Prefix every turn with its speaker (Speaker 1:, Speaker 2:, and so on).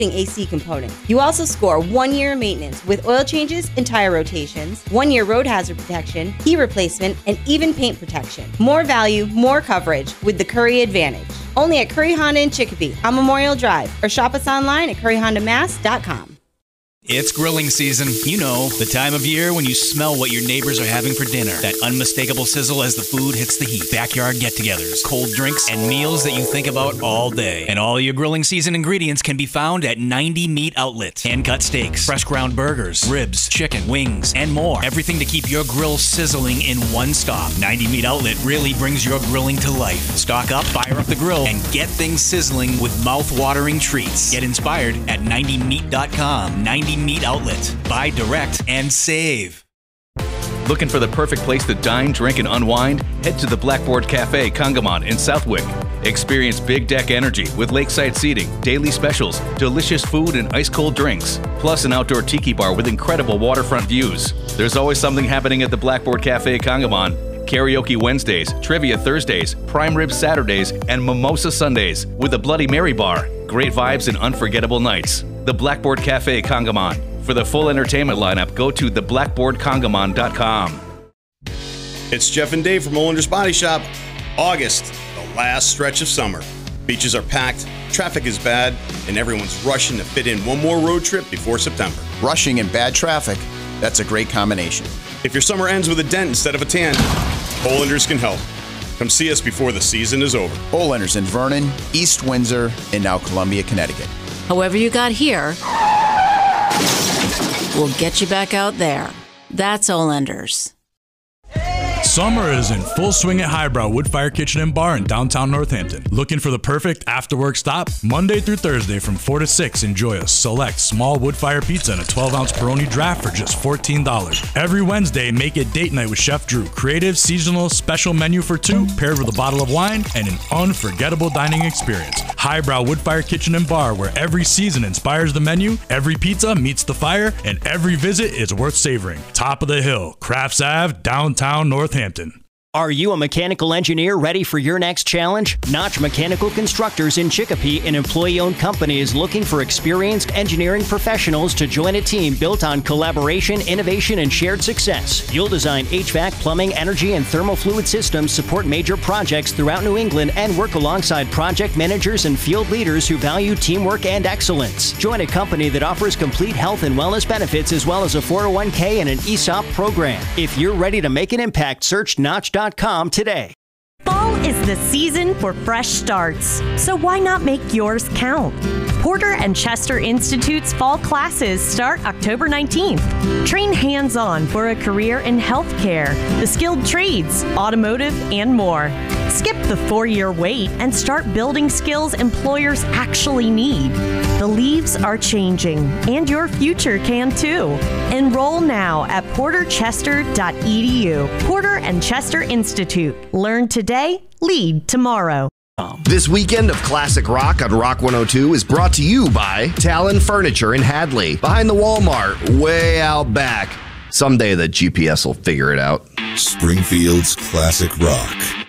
Speaker 1: AC components. You also score 1 year maintenance with oil changes and tire rotations, 1 year road hazard protection, key replacement, and even paint protection. More value, more coverage with the Curry Advantage. Only at Curry Honda in Chicopee on Memorial Drive, or shop us online at curryhondamass.com.
Speaker 2: It's grilling season. You know, the time of year when you smell what your neighbors are having for dinner. That unmistakable sizzle as the food hits the heat. Backyard get-togethers, cold drinks, and meals that you think about all day. And all your grilling season ingredients can be found at 90 Meat Outlet. Hand-cut steaks, fresh ground burgers, ribs, chicken, wings, and more. Everything to keep your grill sizzling in one stop. 90 Meat Outlet really brings your grilling to life. Stock up, fire up the grill, and get things sizzling with mouth-watering treats. Get inspired at 90meat.com. 90 Meat Outlet. Buy direct and save.
Speaker 3: Looking for the perfect place to dine, drink, and unwind? Head to the Blackboard Cafe Congamon in Southwick. Experience big deck energy with lakeside seating, daily specials, delicious food, and ice-cold drinks. Plus an outdoor tiki bar with incredible waterfront views. There's always something happening at the Blackboard Cafe Congamon. Karaoke Wednesdays, Trivia Thursdays, Prime Rib Saturdays, and Mimosa Sundays with a Bloody Mary bar. Great vibes and unforgettable nights. The Blackboard Cafe Congamon. For the full entertainment lineup, go to theblackboardcongamon.com.
Speaker 4: It's Jeff and Dave from Olender's Body Shop. August, the last stretch of summer. Beaches are packed, traffic is bad, and everyone's rushing to fit in one more road trip before September.
Speaker 5: Rushing and bad traffic, that's a great combination.
Speaker 4: If your summer ends with a dent instead of a tan, Olender's can help. Come see us before the season is over.
Speaker 5: Olender's in Vernon, East Windsor, and now Columbia, Connecticut.
Speaker 6: However you got here, we'll get you back out there. That's Olender's.
Speaker 7: Summer is in full swing at Highbrow Woodfire Kitchen and Bar in downtown Northampton. Looking for the perfect after-work stop? Monday through Thursday from 4 to 6, enjoy a select small woodfire pizza and a 12-ounce Peroni draft for just $14. Every Wednesday, make it date night with Chef Drew. Creative, seasonal, special menu for two, paired with a bottle of wine and an unforgettable dining experience. Highbrow Woodfire Kitchen and Bar, where every season inspires the menu, every pizza meets the fire, and every visit is worth savoring. Top of the hill, Crafts Ave, downtown Northampton.
Speaker 8: Are you a mechanical engineer ready for your next challenge? Notch Mechanical Constructors in Chicopee, an employee-owned company, is looking for experienced engineering professionals to join a team built on collaboration, innovation, and shared success. You'll design HVAC, plumbing, energy, and thermal fluid systems, support major projects throughout New England, and work alongside project managers and field leaders who value teamwork and excellence. Join a company that offers complete health and wellness benefits as well as a 401k and an ESOP program. If you're ready to make an impact, search Notch.com today.
Speaker 9: Fall is the season for fresh starts, so why not make yours count? Porter and Chester Institute's fall classes start October 19th. Train hands-on for a career in healthcare, the skilled trades, automotive, and more. Skip the 4-year wait and start building skills employers actually need. The leaves are changing, and your future can too. Enroll now at porterchester.edu. Porter and Chester Institute. Learn today, lead tomorrow.
Speaker 10: This weekend of classic rock on Rock 102 is brought to you by Talon Furniture in Hadley, behind the Walmart, way out back. Someday the GPS will figure it out.
Speaker 11: Springfield's classic rock.